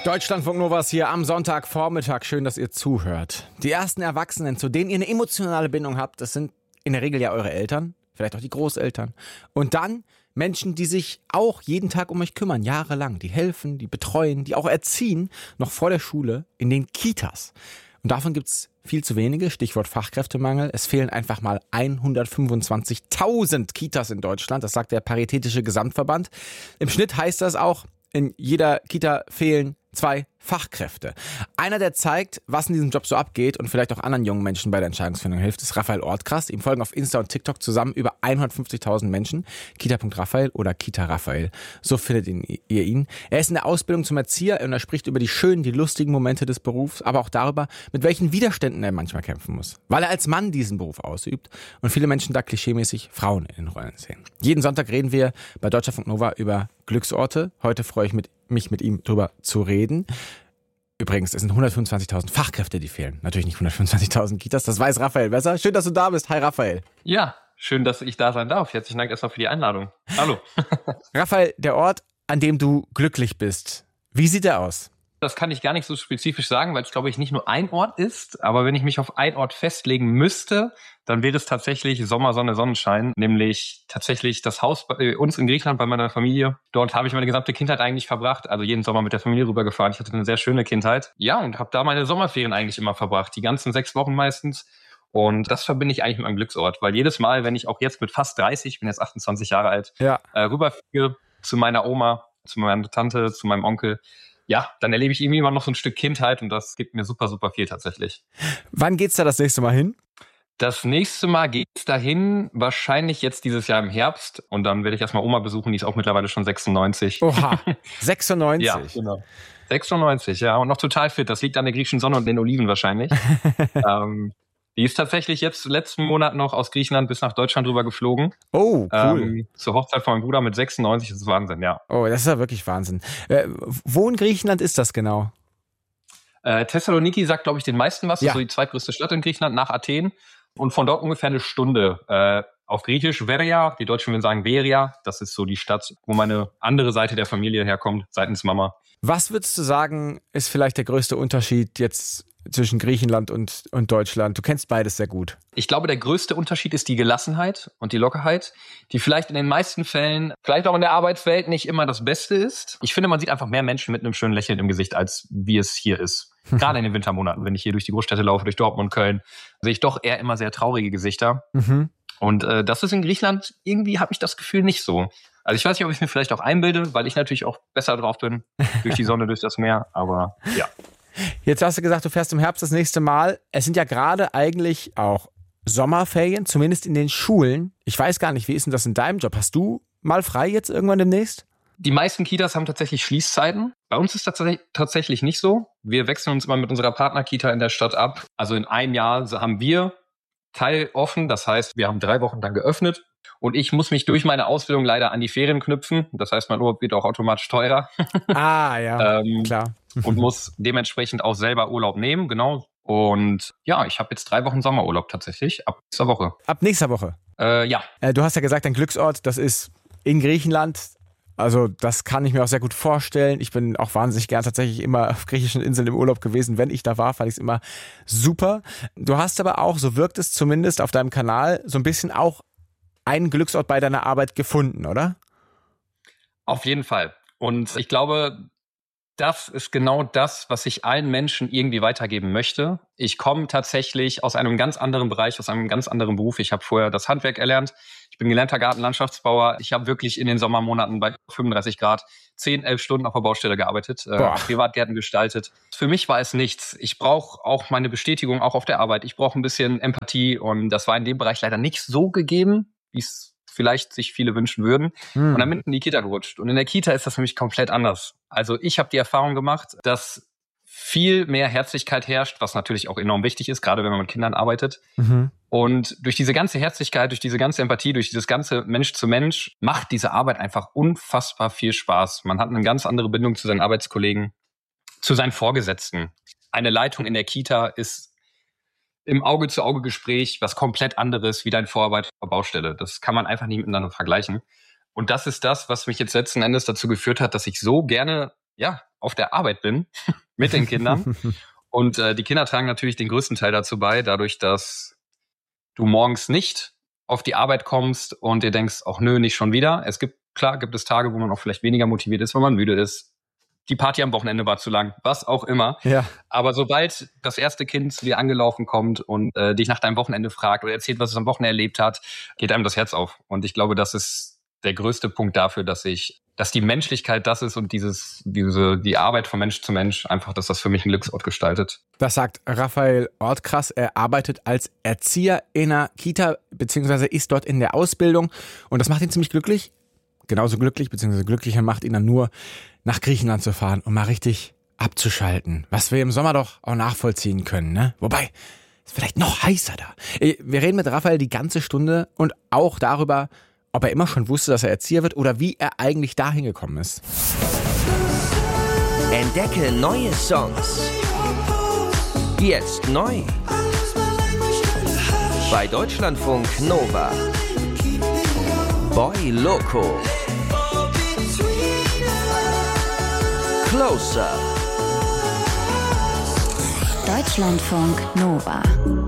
Deutschlandfunk Novas hier am Sonntagvormittag. Schön, dass ihr zuhört. Die ersten Erwachsenen, zu denen ihr eine emotionale Bindung habt, das sind in der Regel ja eure Eltern, vielleicht auch die Großeltern. Und dann Menschen, die sich auch jeden Tag um euch kümmern, jahrelang. Die helfen, die betreuen, die auch erziehen, noch vor der Schule in den Kitas. Und davon gibt's viel zu wenige, Stichwort Fachkräftemangel. Es fehlen einfach mal 125.000 Kitas in Deutschland, das sagt der Paritätische Gesamtverband. Im Schnitt heißt das auch, in jeder Kita fehlen 2 Fachkräfte. Einer, der zeigt, was in diesem Job so abgeht und vielleicht auch anderen jungen Menschen bei der Entscheidungsfindung hilft, ist Raphael Ortkrass. Ihm folgen auf Insta und TikTok zusammen über 150.000 Menschen. Kita.Raphael oder Kita Raphael. So findet ihr ihn. Er ist in der Ausbildung zum Erzieher und er spricht über die schönen, die lustigen Momente des Berufs, aber auch darüber, mit welchen Widerständen er manchmal kämpfen muss. Weil er als Mann diesen Beruf ausübt und viele Menschen da klischeemäßig Frauen in den Rollen sehen. Jeden Sonntag reden wir bei Deutschlandfunk Nova über Glücksorte. Heute freue ich mich mit ihm drüber zu reden. Übrigens, es sind 125.000 Fachkräfte, die fehlen. Natürlich nicht 125.000 Kitas, das weiß Raphael besser. Schön, dass du da bist. Hi Raphael. Ja, schön, dass ich da sein darf. Herzlichen Dank erstmal für die Einladung. Hallo. Raphael, der Ort, an dem du glücklich bist, wie sieht der aus? Das kann ich gar nicht so spezifisch sagen, weil es, glaube ich, nicht nur ein Ort ist. Aber wenn ich mich auf einen Ort festlegen müsste, dann wäre es tatsächlich Sommer, Sonne, Sonnenschein. Nämlich tatsächlich das Haus bei uns in Griechenland, bei meiner Familie. Dort habe ich meine gesamte Kindheit eigentlich verbracht. Also jeden Sommer mit der Familie rübergefahren. Ich hatte eine sehr schöne Kindheit. Ja, und habe da meine Sommerferien eigentlich immer verbracht. Die ganzen 6 Wochen meistens. Und das verbinde ich eigentlich mit meinem Glücksort. Weil jedes Mal, wenn ich auch jetzt mit fast 30, ich bin jetzt 28 Jahre alt, rüberfliege zu meiner Oma, zu meiner Tante, zu meinem Onkel, ja, dann erlebe ich irgendwie immer noch so ein Stück Kindheit und das gibt mir super, super viel tatsächlich. Wann geht's da das nächste Mal hin? Das nächste Mal geht's dahin, wahrscheinlich jetzt dieses Jahr im Herbst. Und dann werde ich erstmal Oma besuchen, die ist auch mittlerweile schon 96. Oha, 96? Ja, genau. 96, ja, und noch total fit. Das liegt an der griechischen Sonne und den Oliven wahrscheinlich. Die ist tatsächlich jetzt letzten Monat noch aus Griechenland bis nach Deutschland rüber geflogen. Oh, cool. Zur Hochzeit von meinem Bruder mit 96, das ist Wahnsinn, ja. Oh, das ist ja wirklich Wahnsinn. Wo in Griechenland ist das genau? Thessaloniki sagt, glaube ich, den meisten was. Ja. Das ist so die zweitgrößte Stadt in Griechenland nach Athen. Und von dort ungefähr eine Stunde. Auf Griechisch Veria, die Deutschen würden sagen Veria. Das ist so die Stadt, wo meine andere Seite der Familie herkommt, seitens Mama. Was würdest du sagen, ist vielleicht der größte Unterschied jetzt zwischen Griechenland und Deutschland? Du kennst beides sehr gut. Ich glaube, der größte Unterschied ist die Gelassenheit und die Lockerheit, die vielleicht in den meisten Fällen, vielleicht auch in der Arbeitswelt, nicht immer das Beste ist. Ich finde, man sieht einfach mehr Menschen mit einem schönen Lächeln im Gesicht, als wie es hier ist. Gerade in den Wintermonaten, wenn ich hier durch die Großstädte laufe, durch Dortmund, Köln, sehe ich doch eher immer sehr traurige Gesichter. Mhm. Und das ist in Griechenland, irgendwie habe ich das Gefühl nicht so. Also ich weiß nicht, ob ich es mir vielleicht auch einbilde, weil ich natürlich auch besser drauf bin, durch die Sonne, durch das Meer, aber ja. Jetzt hast du gesagt, du fährst im Herbst das nächste Mal. Es sind ja gerade eigentlich auch Sommerferien, zumindest in den Schulen. Ich weiß gar nicht, wie ist denn das in deinem Job? Hast du mal frei jetzt irgendwann demnächst? Die meisten Kitas haben tatsächlich Schließzeiten. Bei uns ist das tatsächlich nicht so. Wir wechseln uns immer mit unserer Partnerkita in der Stadt ab. Also in einem Jahr haben wir teiloffen. Das heißt, wir haben 3 Wochen dann geöffnet. Und ich muss mich durch meine Ausbildung leider an die Ferien knüpfen. Das heißt, mein Urlaub wird auch automatisch teurer. Ah, ja, klar. Und muss dementsprechend auch selber Urlaub nehmen, genau. Und ja, ich habe jetzt 3 Wochen Sommerurlaub tatsächlich, ab nächster Woche. Ab nächster Woche? Ja. Du hast ja gesagt, dein Glücksort, das ist in Griechenland. Also das kann ich mir auch sehr gut vorstellen. Ich bin auch wahnsinnig gern tatsächlich immer auf griechischen Inseln im Urlaub gewesen. Wenn ich da war, fand ich es immer super. Du hast aber auch, so wirkt es zumindest auf deinem Kanal, so ein bisschen auch einen Glücksort bei deiner Arbeit gefunden, oder? Auf jeden Fall. Und ich glaube, das ist genau das, was ich allen Menschen irgendwie weitergeben möchte. Ich komme tatsächlich aus einem ganz anderen Bereich, aus einem ganz anderen Beruf. Ich habe vorher das Handwerk erlernt. Ich bin gelernter Gartenlandschaftsbauer. Ich habe wirklich in den Sommermonaten bei 35 Grad 10, 11 Stunden auf der Baustelle gearbeitet, Privatgärten gestaltet. Für mich war es nichts. Ich brauche auch meine Bestätigung, auch auf der Arbeit. Ich brauche ein bisschen Empathie und das war in dem Bereich leider nicht so gegeben, wie es vielleicht sich viele wünschen würden. Und dann bin ich in die Kita gerutscht. Und in der Kita ist das für mich komplett anders. Also ich habe die Erfahrung gemacht, dass viel mehr Herzlichkeit herrscht, was natürlich auch enorm wichtig ist, gerade wenn man mit Kindern arbeitet. Mhm. Und durch diese ganze Herzlichkeit, durch diese ganze Empathie, durch dieses ganze Mensch zu Mensch macht diese Arbeit einfach unfassbar viel Spaß. Man hat eine ganz andere Bindung zu seinen Arbeitskollegen, zu seinen Vorgesetzten. Eine Leitung in der Kita ist im Auge-zu-Auge-Gespräch was komplett anderes wie dein Vorarbeiter auf der Baustelle. Das kann man einfach nicht miteinander vergleichen. Und das ist das, was mich jetzt letzten Endes dazu geführt hat, dass ich so gerne auf der Arbeit bin mit den Kindern. Und die Kinder tragen natürlich den größten Teil dazu bei, dadurch, dass du morgens nicht auf die Arbeit kommst und dir denkst, ach nö, nicht schon wieder. Gibt es Tage, wo man auch vielleicht weniger motiviert ist, weil man müde ist. Die Party am Wochenende war zu lang, was auch immer. Ja. Aber sobald das erste Kind zu dir angelaufen kommt und dich nach deinem Wochenende fragt oder erzählt, was es am Wochenende erlebt hat, geht einem das Herz auf. Und ich glaube, das ist der größte Punkt dafür, dass die Menschlichkeit das ist und die Arbeit von Mensch zu Mensch, einfach, dass das für mich einen Glücksort gestaltet. Das sagt Raphael Ortkrass. Er arbeitet als Erzieher in einer Kita, beziehungsweise ist dort in der Ausbildung. Und das macht ihn ziemlich glücklich. Genauso glücklich, beziehungsweise glücklicher macht ihn dann nur, nach Griechenland zu fahren und mal richtig abzuschalten. Was wir im Sommer doch auch nachvollziehen können, ne? Wobei, ist vielleicht noch heißer da. Wir reden mit Raphael die ganze Stunde und auch darüber, ob er immer schon wusste, dass er Erzieher wird oder wie er eigentlich dahin gekommen ist. Entdecke neue Songs. Jetzt neu. Bei Deutschlandfunk Nova. Boy Loco. Closer. Deutschlandfunk Nova.